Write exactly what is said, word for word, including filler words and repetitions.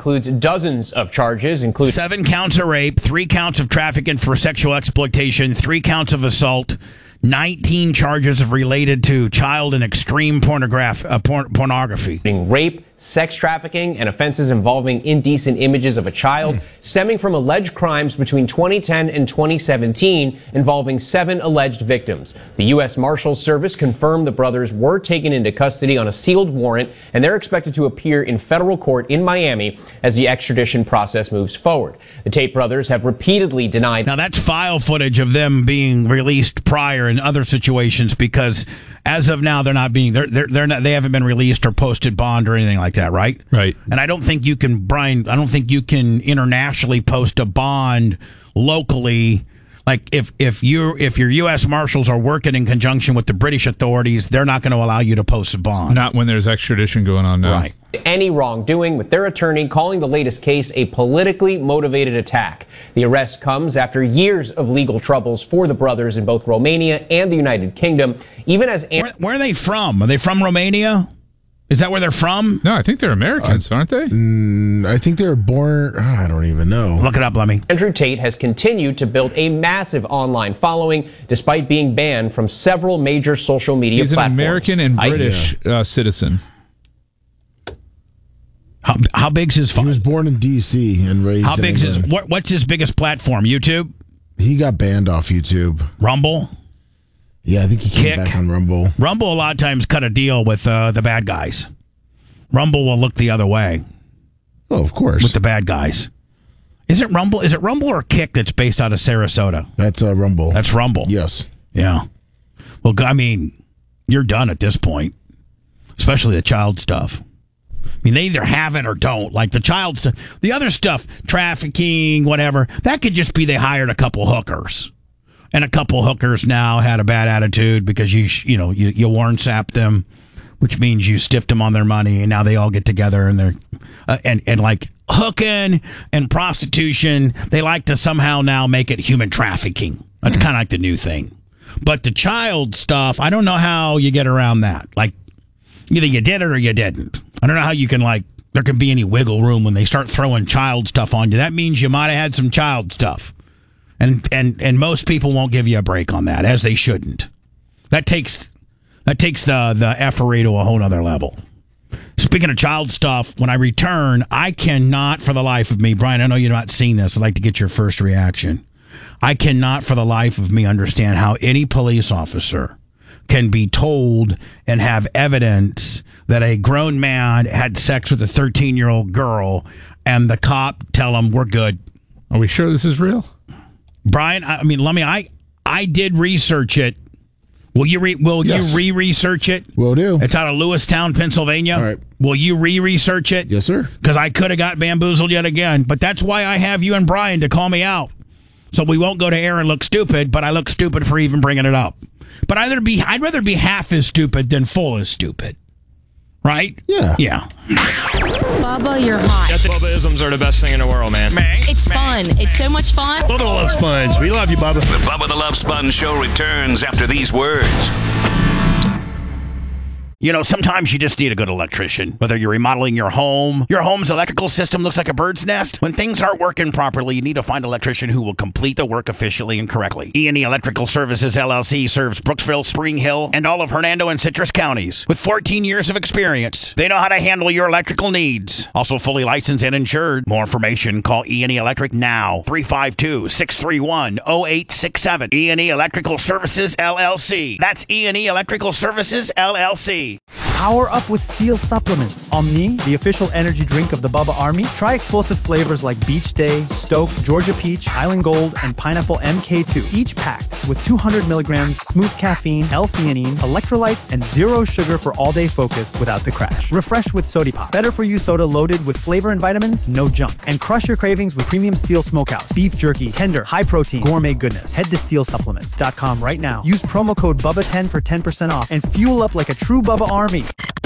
includes dozens of charges, including seven counts of rape, three counts of trafficking for sexual exploitation, three counts of assault, nineteen charges of related to child and extreme pornograph, uh, porn, pornography. Rape, sex trafficking, and offenses involving indecent images of a child mm. stemming from alleged crimes between twenty ten and twenty seventeen involving seven alleged victims. The U S Marshals Service confirmed the brothers were taken into custody on a sealed warrant, and they're expected to appear in federal court in Miami as the extradition process moves forward. The Tate brothers have repeatedly denied. Now, that's file footage of them being released prior in other situations, because as of now, they're not being, they're, they're, they're not, they haven't been released or posted bond or anything like that, right? Right. And I don't think you can, Brian, I don't think you can internationally post a bond locally. Like if, if you if your U S Marshals are working in conjunction with the British authorities, they're not going to allow you to post a bond. Not when there's extradition going on now. Right. Any wrongdoing, with their attorney calling the latest case a politically motivated attack. The arrest comes after years of legal troubles for the brothers in both Romania and the United Kingdom. Even as where, where are they from? Are they from Romania? Is that where they're from? No, I think they're Americans, uh, aren't they? Mm, I think they're born. Oh, I don't even know. Look it up, Lemmy. Andrew Tate has continued to build a massive online following despite being banned from several major social media He's platforms. He's an American and British I, yeah. uh, citizen. How, how big's his phone? He was born in D C and raised How in big's England. his, what, what's his biggest platform? YouTube? He got banned off YouTube. Rumble? Yeah, I think he came Kick. back on Rumble. Rumble a lot of times cut a deal with uh, the bad guys. Rumble will look the other way. Oh, of course. With the bad guys. Is it Rumble? Is it Rumble or Kick that's based out of Sarasota? That's uh, Rumble. That's Rumble. Yes. Yeah. Well, I mean, you're done at this point, especially the child stuff. I mean, they either have it or don't. Like the child stuff. The other stuff, trafficking, whatever, that could just be they hired a couple hookers. And a couple hookers now had a bad attitude because you, you know, you, you warn sapped them, which means you stiffed them on their money, and now they all get together and they're, uh, and, and like hooking and prostitution, they like to somehow now make it human trafficking. That's mm-hmm. kind of like the new thing. But the child stuff, I don't know how you get around that. Like, either you did it or you didn't. I don't know how you can, like, there can be any wiggle room when they start throwing child stuff on you. That means you might have had some child stuff. And and and most people won't give you a break on that, as they shouldn't. That takes that takes the, the effery to a whole other level. Speaking of child stuff, when I return, I cannot for the life of me, Brian, I know you've not seen this. I'd like to get your first reaction. I cannot for the life of me understand how any police officer can be told and have evidence that a grown man had sex with a thirteen-year-old girl, and the cop tell him, we're good. Are we sure this is real? Brian, I mean, let me, I, I did research it. Will you re, will yes. you re-research it? Will do. It's out of Lewistown, Pennsylvania. All right. Will you re-research it? Yes, sir. Because I could have got bamboozled yet again. But that's why I have you and Brian to call me out. So we won't go to air and look stupid, but I look stupid for even bringing it up. But I'd rather be, I'd rather be half as stupid than full as stupid. Right? Yeah. Yeah. Bubba, you're hot. Bubba-isms are the best thing in the world, man. man it's man. fun. It's so much fun. Bubba the Love Sponge. We love you, Bubba. The Bubba the Love Sponge Show returns after these words. You know, sometimes you just need a good electrician. Whether you're remodeling your home, your home's electrical system looks like a bird's nest. When things aren't working properly, you need to find an electrician who will complete the work efficiently and correctly. E and E Electrical Services, L L C serves Brooksville, Spring Hill, and all of Hernando and Citrus counties. With fourteen years of experience, they know how to handle your electrical needs. Also fully licensed and insured. More information, call E and E Electric now. three five two, six three one, zero eight six seven. E and E Electrical Services, L L C. That's E and E Electrical Services, L L C. Power up with Steel supplements. Omni, the official energy drink of the Bubba Army. Try explosive flavors like Beach Day, Stoke, Georgia Peach, Island Gold, and Pineapple M K two. Each packed with two hundred milligrams smooth caffeine, L-theanine, electrolytes, and zero sugar for all-day focus without the crash. Refresh with Sody Pop. Better for you soda loaded with flavor and vitamins, no junk. And crush your cravings with premium Steel Smokehouse. Beef jerky, tender, high protein, gourmet goodness. Head to steel supplements dot com right now. Use promo code Bubba ten for ten percent off and fuel up like a true Bubba Army.